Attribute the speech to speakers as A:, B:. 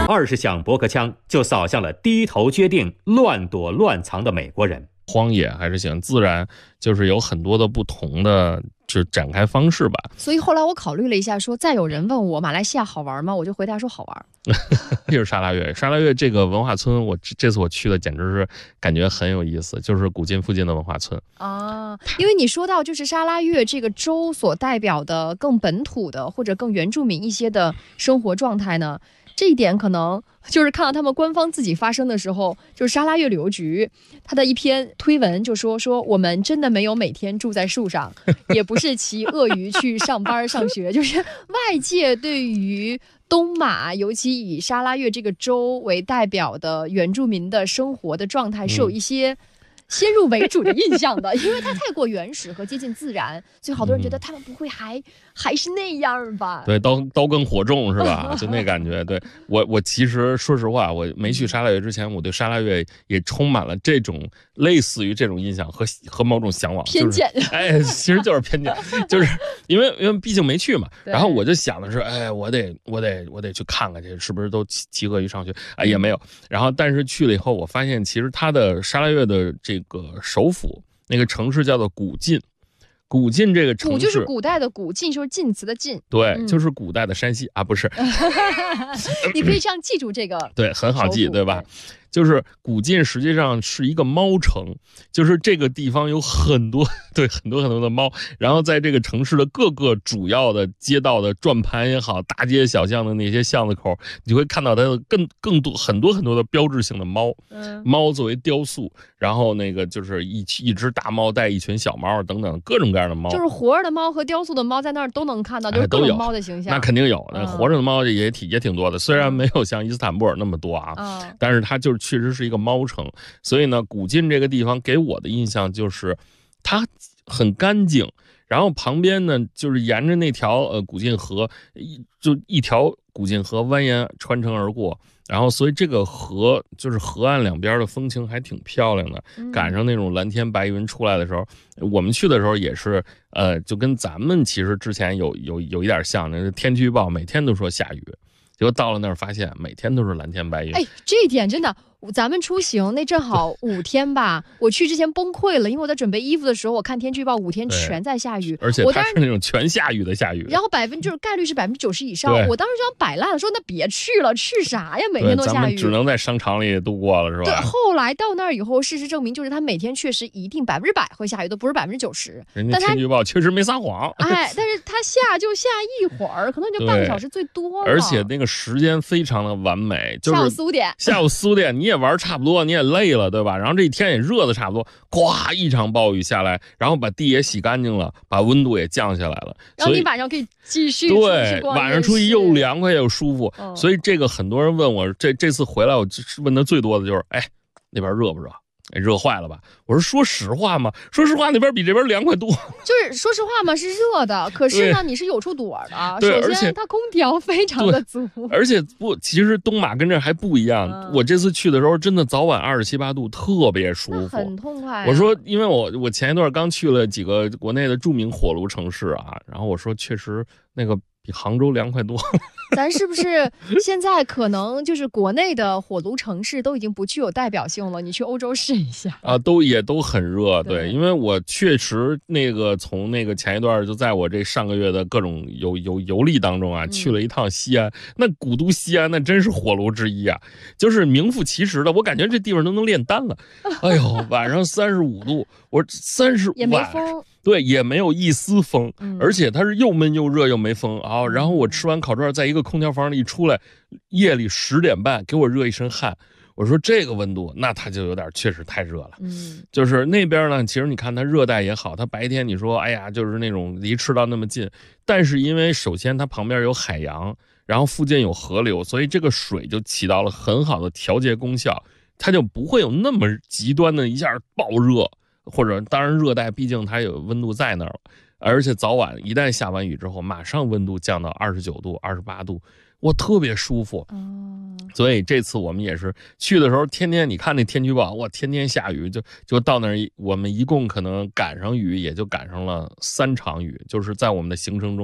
A: 20响驳壳枪就扫向了低头决定乱躲乱藏的美国人。
B: 荒野还是喜欢自然，就是有很多的不同的就展开方式吧。
C: 所以后来我考虑了一下，说再有人问我马来西亚好玩吗，我就回答说好玩。
B: 就是沙拉越，沙拉越这个文化村，这次我去的简直是感觉很有意思，就是古晋附近的文化村
C: 啊。因为你说到就是沙拉越这个州所代表的更本土的或者更原住民一些的生活状态呢，这一点可能就是看到他们官方自己发声的时候，就是沙拉越旅游局他的一篇推文就说我们真的没有每天住在树上，也不是骑鳄鱼去上班上学，就是外界对于东马，尤其以沙拉越这个州为代表的原住民的生活的状态是有一些先入为主的印象的，因为它太过原始和接近自然，所以好多人觉得他们不会还是那样吧？
B: 对，刀耕火种是吧？就那感觉。对，我其实说实话，我没去沙拉越之前，我对沙拉越也充满了这种类似于这种印象和某种向往，
C: 偏见。
B: 就是，其实就是偏见，就是因为毕竟没去嘛。然后我就想的是，我得去看看去，是不是都骑鳄鱼上学？也没有。然后但是去了以后，我发现其实它的沙拉越的这个首府那个城市叫做古晋。古晋这个城市，
C: 古就是古代的古，晋就是晋祠的晋，
B: 对，就是古代的山西啊，不是。
C: 你可以这样记住这个，
B: 对，很好记，对吧？就是古晋实际上是一个猫城，就是这个地方有很多的猫，然后在这个城市的各个主要的街道的转盘也好，大街小巷的那些巷子口，你会看到它的更多很多的标志性的猫，猫作为雕塑，然后那个就是一只大猫带一群小猫等等各种各样的猫，
C: 就是活着的猫和雕塑的猫在那儿都能看到，就是各种猫的形象。
B: 那肯定有，活着的猫也挺多的，虽然没有像伊斯坦布尔那么多啊，但是它就是确实是一个猫城，所以呢，古晋这个地方给我的印象就是它很干净，然后旁边呢就是沿着那条古晋河，一条古晋河蜿蜒穿城而过，然后所以这个河就是河岸两边的风情还挺漂亮的，赶上那种蓝天白云出来的时候，我们去的时候也是就跟咱们其实之前有一点像，那天气预报每天都说下雨，结果到了那儿发现每天都是蓝天白云。
C: 这一点真的，咱们出行那正好5天吧，我去之前崩溃了，因为我在准备衣服的时候，我看天气预报5天全在下雨，
B: 而且它是那种全下雨的下雨，
C: 然后就是概率是90%以上，我当时就想摆烂了，说那别去了，去啥呀？每天都下雨，
B: 咱们只能在商场里度过了，是吧？
C: 对，后来到那儿以后，事实证明就是它每天确实一定100%会下雨，都不是90%。
B: 人家天气预报确实没撒谎，
C: 但是它下就下一会儿，可能就半个小时最多了，
B: 而且那个时间非常的完美，就是
C: 下午4、5点，
B: 你也玩差不多，你也累了，对吧？然后这一天也热的差不多，咵一场暴雨下来，然后把地也洗干净了，把温度也降下来了，
C: 然后你晚上可以继续
B: 对，晚上出去又凉快又舒服，所以这个很多人问我，这次回来我问的最多的就是，那边热不热？热坏了吧？我说实话嘛，说实话那边比这边凉快多。
C: 就是说实话嘛，是热的，可是呢你是有处躲的。首先它空调非常的足，
B: 而且其实东马跟这还不一样。我这次去的时候真的早晚27、8度，特别舒服，
C: 很痛快。
B: 我说，因为我前一段刚去了几个国内的著名火炉城市啊，然后我说确实那个比杭州凉快多。
C: 咱是不是现在可能就是国内的火炉城市都已经不具有代表性了？你去欧洲试一下
B: 啊，也都很热。对，因为我确实那个从那个前一段就在我这上个月的各种游历当中啊，去了一趟西安。那古都西安那真是火炉之一啊，就是名副其实的，我感觉这地方都能炼丹了。哎呦，晚上35度，我35
C: 也没风。
B: 对，也没有一丝风，而且它是又闷又热又没风啊。然后我吃完烤串，在一个空调房里一出来，夜里10点半给我热一身汗。我说这个温度，那它就有点确实太热了。就是那边呢，其实你看它热带也好，它白天你说就是那种离赤道那么近，但是因为首先它旁边有海洋，然后附近有河流，所以这个水就起到了很好的调节功效，它就不会有那么极端的一下暴热。或者当然热带毕竟它有温度在那儿，而且早晚一旦下完雨之后，马上温度降到29度、28度，我特别舒服。所以这次我们也是去的时候，天天你看那天气预报，天天下雨，就到那儿，我们一共可能赶上雨也就赶上了3场雨，就是在我们的行程中。